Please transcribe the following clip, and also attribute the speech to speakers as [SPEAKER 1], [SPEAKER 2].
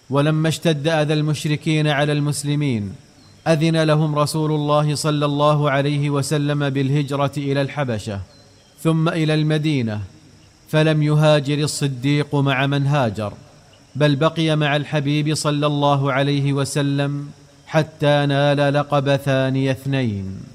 [SPEAKER 1] ولما اشتد أذى المشركين على المسلمين أذن لهم رسول الله صلى الله عليه وسلم بالهجرة إلى الحبشة ثم إلى المدينة، فلم يهاجر الصديق مع من هاجر، بل بقي مع الحبيب صلى الله عليه وسلم حتى نال لقب ثاني اثنين.